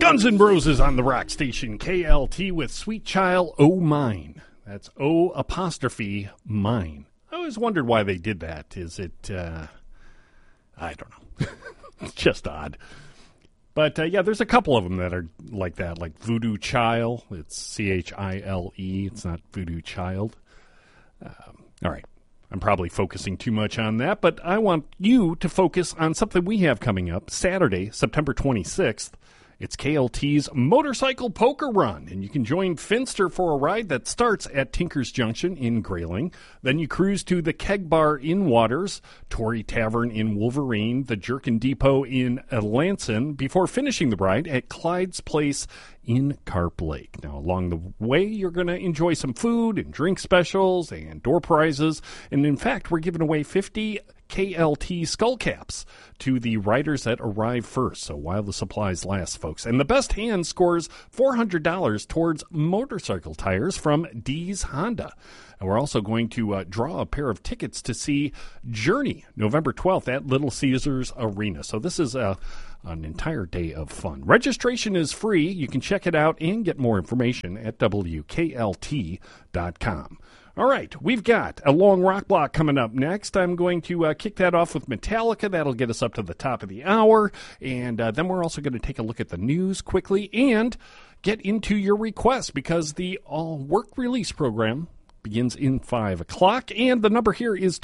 Guns N' Roses on the rock station KLT with Sweet Child O' Mine. That's O apostrophe mine. I always wondered why they did that. Is it, I don't know. It's just odd. But, yeah, there's a couple of them that are like that, like Voodoo Child. It's Chile. It's not Voodoo Child. All right. I'm probably focusing too much on that, but I want you to focus on something we have coming up Saturday, September 26th. It's KLT's Motorcycle Poker Run, and you can join Finster for a ride that starts at Tinker's Junction in Grayling. Then you cruise to the Keg Bar in Waters, Tory Tavern in Wolverine, the Jerkin Depot in Alanson, before finishing the ride at Clyde's Place in Carp Lake. Now, along the way, you're going to enjoy some food and drink specials and door prizes. And in fact, we're giving away 50 KLT skull caps to the riders that arrive first. So while the supplies last, folks. And the best hand scores $400 towards motorcycle tires from D's Honda. And we're also going to draw a pair of tickets to see Journey November 12th at Little Caesars Arena. So this is an entire day of fun. Registration is free. You can check it out and get more information at WKLT.com. All right, we've got a long rock block coming up next. I'm going to kick that off with Metallica. That'll get us up to the top of the hour. And then we're also going to take a look at the news quickly and get into your requests because the all-work release program begins in 5 o'clock, and the number here is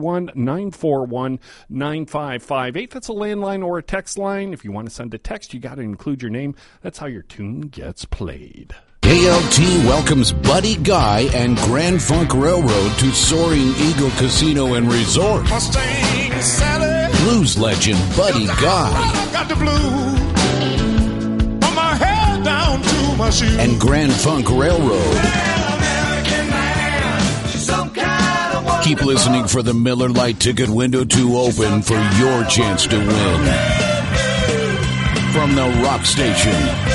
231-941-9558. That's a landline or a text line. If you want to send a text, you got to include your name. That's how your tune gets played. KLT welcomes Buddy Guy and Grand Funk Railroad to Soaring Eagle Casino and Resort. Blues legend Buddy Guy got the blues from my head down to my shoes. And Grand Funk Railroad. Keep listening for the Miller Lite ticket window to open for your chance to win. From the rock station,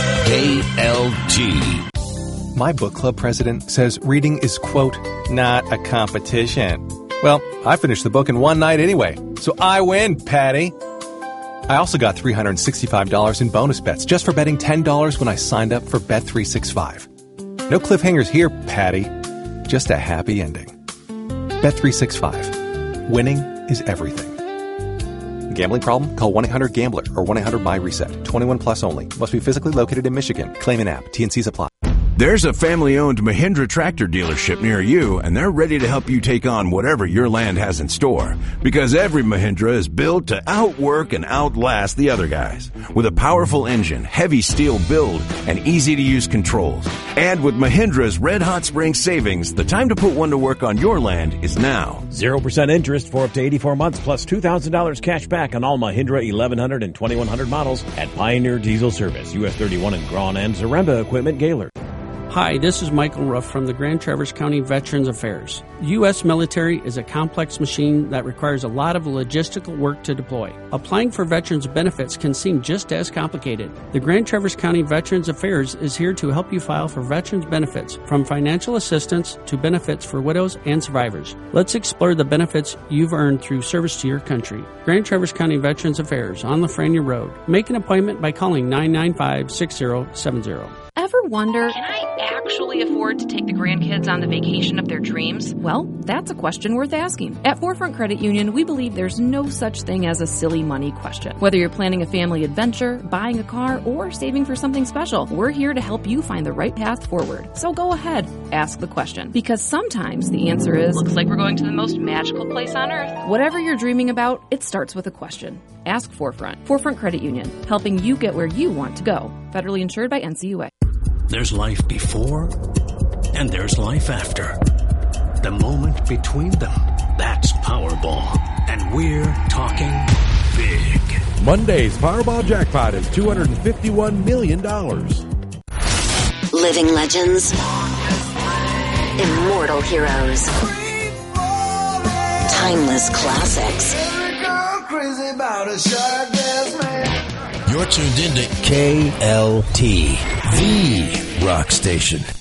KLT. My book club president says reading is, quote, not a competition. Well, I finished the book in one night anyway, so I win, Patty. I also got $365 in bonus bets just for betting $10 when I signed up for Bet365. No cliffhangers here, Patty. Just a happy ending. Bet365. Winning is everything. Gambling problem? Call 1-800-GAMBLER or 1-800-MY-RESET. 21 plus only. Must be physically located in Michigan. Claim an app. T&Cs apply. There's a family-owned Mahindra tractor dealership near you, and they're ready to help you take on whatever your land has in store. Because every Mahindra is built to outwork and outlast the other guys. With a powerful engine, heavy steel build, and easy-to-use controls. And with Mahindra's Red Hot Spring savings, the time to put one to work on your land is now. 0% interest for up to 84 months, plus $2,000 cash back on all Mahindra 1100 and 2100 models at Pioneer Diesel Service, US 31 in Grand and Zaremba Equipment, Gaylord. Hi, this is Michael Ruff from the Grand Traverse County Veterans Affairs. The U.S. military is a complex machine that requires a lot of logistical work to deploy. Applying for veterans benefits can seem just as complicated. The Grand Traverse County Veterans Affairs is here to help you file for veterans benefits, from financial assistance to benefits for widows and survivors. Let's explore the benefits you've earned through service to your country. Grand Traverse County Veterans Affairs on Lafreniere Road. Make an appointment by calling 995-6070. Ever wonder, can I actually afford to take the grandkids on the vacation of their dreams? Well, that's a question worth asking. At Forefront Credit Union, we believe there's no such thing as a silly money question. Whether you're planning a family adventure, buying a car, or saving for something special, we're here to help you find the right path forward. So go ahead, ask the question. Because sometimes the answer is, looks like we're going to the most magical place on earth. Whatever you're dreaming about, it starts with a question. Ask Forefront. Forefront Credit Union, helping you get where you want to go. Federally insured by NCUA. There's life before, and there's life after. The moment between them, that's Powerball. And we're talking big. Monday's Powerball jackpot is $251 million. Living legends. Immortal heroes. Timeless classics. You're tuned into KLT, the rock station.